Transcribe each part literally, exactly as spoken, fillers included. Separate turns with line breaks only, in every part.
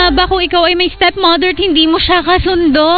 nga ba kung ikaw ay may stepmother at hindi mo siya kasundo?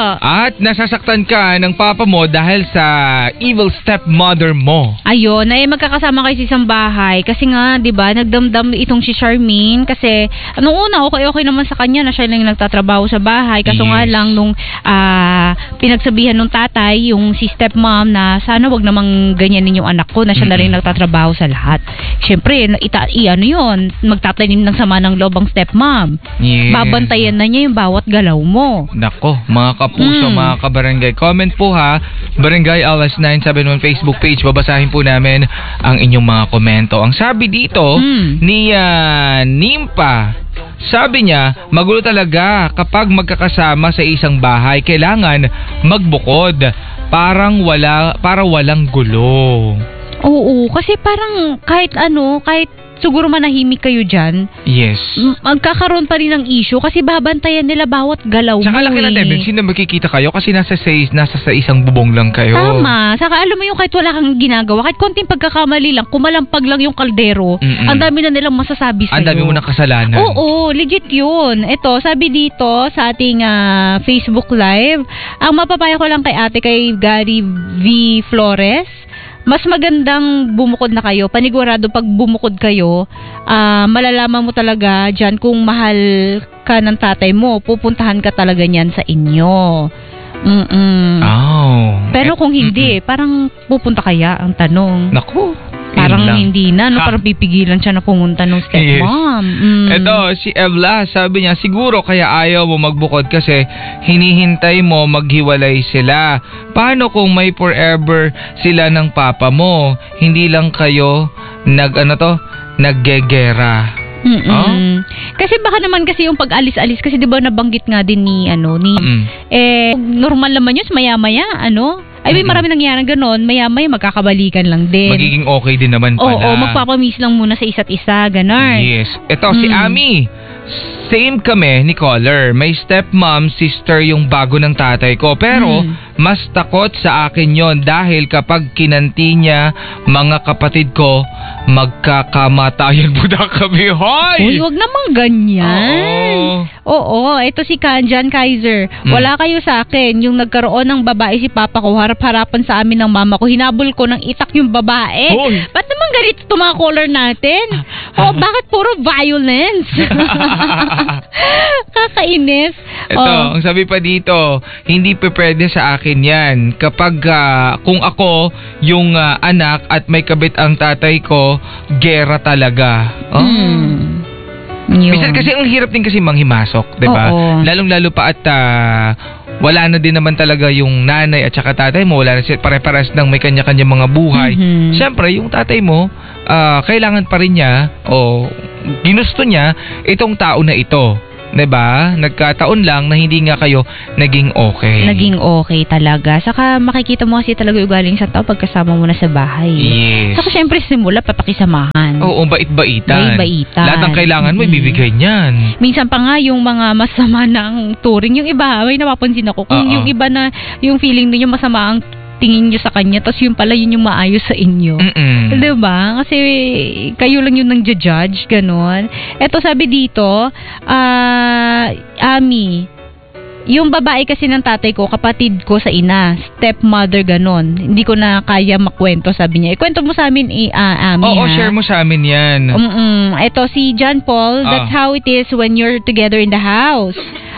At nasasaktan ka ng papa mo dahil sa evil stepmother mo.
Ayun, ay magkakasama kayo sa isang bahay. Kasi nga, di ba, nagdamdam itong si Charmaine. Kasi, nung una, okay-okay naman sa kanya na siya lang nagtatrabaho sa bahay. Kaso yes. nga lang, nung uh, pinagsabihan ng tatay, yung si stepmom na sana wag namang ganyanin yung anak ko na siya mm-hmm. na rin nagtatrabaho sa lahat. Siyempre, ita, i, ano yun, magtatanim ng sama ng loob ang stepmom. Yes. Babantayan na niya yung bawat galaw mo.
Nako, mga kapuso, mm. mga kabarangay. Comment po ha, Barangay Alas nine seven one Facebook page. Babasahin po namin ang inyong mga komento. Ang sabi dito mm. ni uh, Nimpa, sabi niya, magulo talaga kapag magkakasama sa isang bahay. Kailangan magbukod. Parang wala, para walang gulo.
Oo, kasi parang kahit ano, kahit siguro manahimik kayo dyan.
Yes.
Magkakaroon pa rin ng issue kasi babantayan nila bawat galaw mo.
Saka laki na tendency na magkikita kayo kasi nasa sa, nasa sa isang bubong lang kayo.
Tama. Saka alam mo yung kahit wala kang ginagawa, kahit konting pagkakamali lang, kumalampag lang yung kaldero, Mm-mm. ang dami na nilang masasabi sa'yo.
Ang dami mo ng kasalanan.
Oo, legit yun. Ito, sabi dito sa ating uh, Facebook Live, ang mapapaya ko lang kay ate, kay Gary V. Flores, mas magandang bumukod na kayo. Panigurado pag bumukod kayo, uh, malalaman mo talaga dyan kung mahal ka ng tatay mo. Pupuntahan ka talaga niyan sa inyo. Mm-mm.
Oh.
Pero kung hindi, Mm-mm. parang pupunta kaya ang tanong.
Naku.
Parang hindi na, no? Parang pipigilan siya na pumunta ng stepmom. Yes. Mm.
Ito, si Evla, sabi niya, siguro kaya ayaw mo magbukod kasi hinihintay mo maghiwalay sila. Paano kung may forever sila ng papa mo? Hindi lang kayo nag, ano to, naggegera.
Oh? Kasi baka naman kasi yung pag-alis-alis kasi 'di ba nabanggit nga din ni ano ni mm. eh normal naman yun maya-maya ano ay may marami nangyayari gano'n, maya-maya magkakabalikan lang din.
Magiging okay din naman pala.
Oo, magpapamiss lang muna sa isa't isa, gano'n.
Yes. Ito, mm. si Ami. Same kami ni caller. May stepmom, sister yung bago ng tatay ko. Pero, mm. mas takot sa akin yon dahil kapag kinanti niya mga kapatid ko, magkakamatayan po na kami. Hoy!
Uy, wag naman ganyan. Oo. Oo, ito si Kanjan Kaiser. Mm. Wala kayo sa akin. Yung nagkaroon ng babae si papa ko, harap-harapan sa amin ng mama ko. Hinabol ko ng itak yung babae. Hoy! Ba't naman ganito itong mga caller natin? O, bakit puro violence? Kakainis.
Ito, oh. ang sabi pa dito, hindi pa pwede sa akin yan. Kapag uh, kung ako yung uh, anak at may kabit ang tatay ko, gera talaga. Oh. Hmm. Minsan kasi ang hirap din kasi manghimasok, 'di ba? Lalong-lalo pa at uh, wala na din naman talaga yung nanay at saka tatay mo, wala na sila pare-pares ng may kanya-kanya mga buhay. Mm-hmm. Siyempre, yung tatay mo, uh, kailangan pa rin niya o ginusto niya itong tao na ito. 'Di ba? Nagkataon lang na hindi nga kayo naging okay.
Naging okay talaga. Saka makikita mo kasi talaga yung galing sa tao pagkasama mo na sa bahay.
Yes.
Saka syempre simula papakisamahan.
Oo, bait-baitan.
Bait-baitan.
Lahat ng kailangan mo, mm-hmm. ibibigay niyan.
Minsan pa nga yung mga masama ng turing, yung iba, may napapansin ako. Kung Uh-oh. yung iba na, yung feeling ninyo masama ang tingin nyo sa kanya, tapos yung pala yun yung maayos sa inyo. Mm-mm. Diba? Kasi kayo lang yun nang judge, ganon. Eto sabi dito, uh, Ami, yung babae kasi ng tatay ko, kapatid ko sa ina, stepmother, ganon. Hindi ko na kaya makwento, sabi niya. Ikwento mo sa amin, eh, uh, Ami,
Oo,
ha?
share mo sa amin yan.
Mm-mm. Eto, si John Paul, that's oh. how it is when you're together in the house.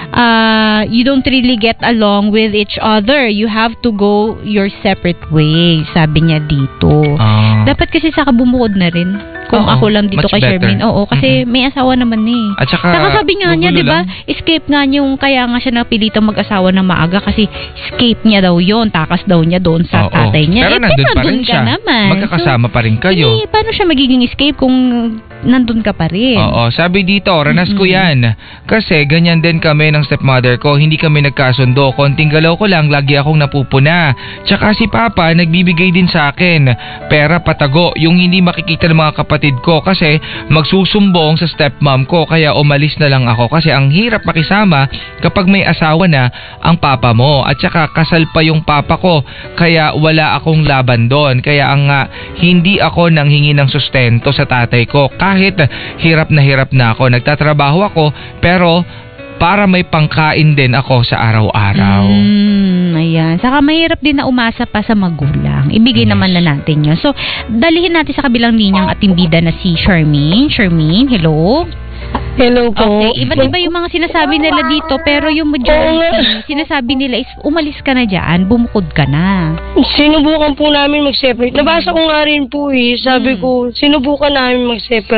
Uh, you don't really get along with each other. You have to go your separate way, sabi niya dito. Uh, Dapat kasi saka bumukod na rin. Kung uh-oh, ako lang dito kay Charmaine. Oo, kasi mm-hmm. may asawa naman eh.
At saka,
saka sabi nga niya, di ba, escape nga niya yung kaya nga siya napilitang mag-asawa na maaga kasi escape niya daw yon, takas daw niya doon sa
Oo.
tatay niya.
Pero
eh,
nandun pa rin siya.
Naman.
Magkakasama so, pa rin kayo.
Eh, paano siya magiging escape kung nandun ka pa rin?
Oo, sabi dito, ranas mm-hmm. ko yan. Kasi ganyan din kami ng stepmother ko. Hindi kami nagkasundo. Konting galaw ko lang, lagi akong napupuna. Tsaka si Papa, nagbibigay din sa akin. Pera patago, yung hindi makikita ng mga kapatid ko kasi magsusumbong sa stepmom ko. Kaya umalis na lang ako. Kasi ang hirap makisama kapag may asawa na ang papa mo. At tsaka kasal pa yung papa ko. Kaya wala akong laban doon. Kaya ang uh, hindi ako nanghingi ng sustento sa tatay ko. Kahit hirap na hirap na ako. Nagtatrabaho ako pero para may pangkain din ako sa araw-araw.
Mm, ayan. Saka mahirap din na umasa pa sa magulang. Ibigay yes. naman na natin yun. So, dalihin natin sa kabilang linyang ating bida na si Charmaine. Charmaine, hello?
Hello po.
Okay, iba't iba yung mga sinasabi nila dito, pero yung majority, sinasabi nila is umalis ka na dyan, bumukod ka na.
Sinubukan po namin mag-separate. Nabasa ko nga rin po eh. Sabi hmm. ko, sinubukan namin mag-separate.